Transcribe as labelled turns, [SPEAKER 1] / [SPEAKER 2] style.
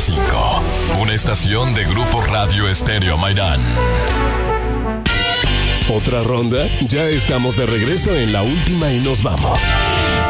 [SPEAKER 1] 90.5, una estación de Grupo Radio Estéreo Mairán. ¿Otra ronda? Ya estamos de regreso en la última y nos vamos.